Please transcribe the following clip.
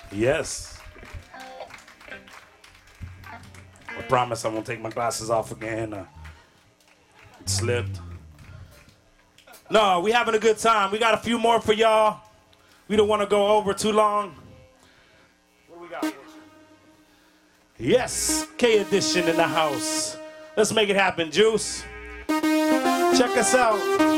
Yes. I promise I won't take my glasses off again. It slipped. No, we having a good time. We got a few more for y'all. We don't want to go over too long. What do we got? Yes, K Edition in the house. Let's make it happen, Juice. Check us out.